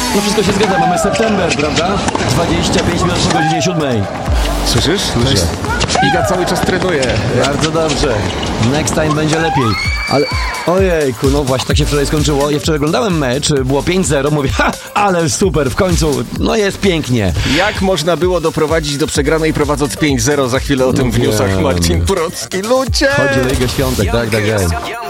No wszystko się zgadza, mamy september, prawda? 25 minut po godzinie 7. Słyszysz? Słyszę. Iga cały czas trenuje. Bardzo dobrze. Next time będzie lepiej. Ale ojejku, no właśnie tak się wczoraj skończyło. Ja wczoraj oglądałem mecz, było 5-0, mówię, ale super, w końcu, no jest pięknie. Jak można było doprowadzić do przegranej prowadząc 5-0? Za chwilę o tym w newsach Marcin Procki. Ludzie! Chodzi o Ligę Świątek, tak. Jan